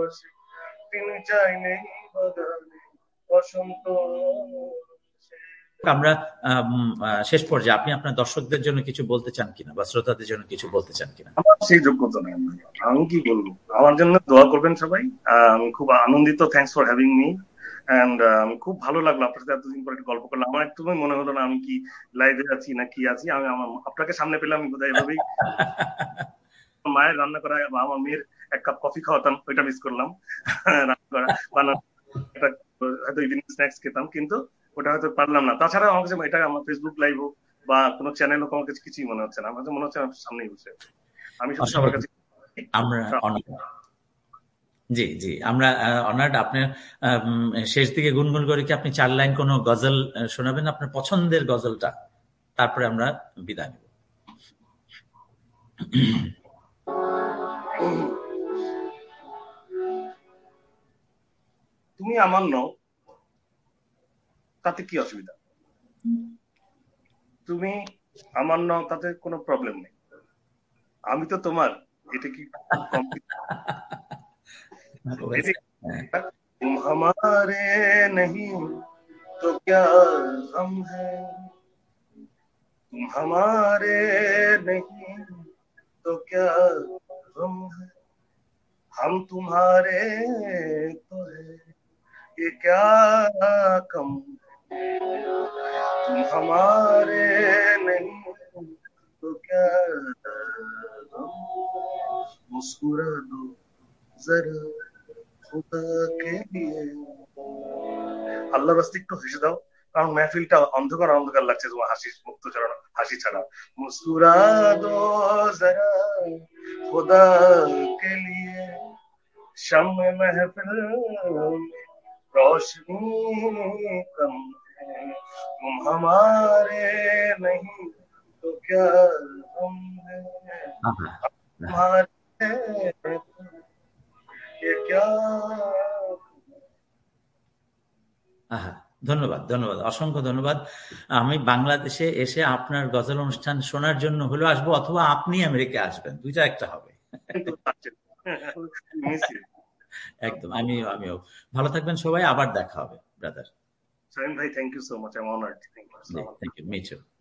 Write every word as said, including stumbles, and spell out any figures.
ভালোবাসে, তিনি চাইলেই বাগানে বসন্ত। আমরা শেষ পর্যায়ে আপনি আপনার দর্শকদের জন্য কিছু বলতে চান কিনা বা শ্রোতাদের জন্য কিছু বলতে চান কিনা? আমার সেই যোগ্যতা নেই, আমি কি বলবো। আমার জন্য দোয়া করবেন সবাই। আমি খুব আনন্দিত, thanks for having me. And খুব ভালো লাগলো আপনার সাথে এতদিন পরে গল্প করলাম। আমার একদমই মনে হলো না আমি কি লাইভে আছি না কি আছি। আমি আমার আপনাকে সামনে পেলাম, আমি বোধহয় এভাবেই মায়ের রান্না করা বা আমার মেয়ের এক কাপ কফি খাওয়াতাম, ওইটা মিস করলাম। রান্না করা বানানো হয়তো ইভিনিং স্ন্যাক্স খেতাম, কিন্তু ওটা হয়তো পারলাম না। তাছাড়া আমার কাছে এটা আমার ফেসবুক লাইভ হোক বা কোনো চ্যানেল হোক, আমার কাছে কিছুই মনে হচ্ছে না। আমার কাছে মনে হচ্ছে আমার সামনেই বসে আমি শুধু সবার কাছে। আমরা জি জি আমরা অনার্ড। আপনার শেষ দিকে গুনগুন করে কি আপনি চার লাইন কোনো গজল শোনাবেন, আপনার পছন্দের গজলটা, তারপরে আমরা বিদায় নেব। তুমি আমার নও তাতে কি অসুবিধা, তুমি আমার নও তাতে কোনো প্রবলেম নেই, আমি তো তোমার, এটা কি কম? तुम हमारे नहीं तो क्या हम है, तुम हमारे नहीं तो क्या हम है, हम तुम्हारे तो है ये क्या कम, तुम हमारे नहीं तो क्या हम, मुस्कुरा दो जरा खुदा के लिए। আল্লাহর রাস্তে একটু হেসে দাও, কারণ মেহফিলটা অন্ধকার অন্ধকার লাগছে তোমার হাসি মুক্ত ছাড়া, হাসি ছাড়া। মুস্কুরা দো জরা খুদা কে লিয়ে, शम्म महफिल में रोशनी कम है, तुम हमारे नहीं तो क्या हम है, हमारे ये क्या। ধন্যবাদ, ধন্যবাদ, অসংখ্য ধন্যবাদ। আমি বাংলাদেশে এসে আপনার গজল অনুষ্ঠান শোনার জন্য হলেও আসবো, অথবা আপনি আমেরিকা আসবেন, দুইটা একটা হবে। একদম, আমি আমিও। ভালো থাকবেন সবাই, আবার দেখা হবে brother. Salim bhai, thank you so much. I'm honored. Thank you. Thank you. Me too.